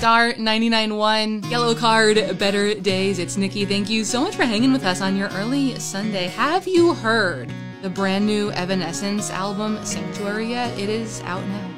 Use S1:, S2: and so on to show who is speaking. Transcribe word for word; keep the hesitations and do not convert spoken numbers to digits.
S1: Star ninety-nine point one, Yellow Card, Better Days. It's Nikki. Thank you so much for hanging with us on your early Sunday. Have you heard the brand new Evanescence album, Sanctuary, yet? It is out now.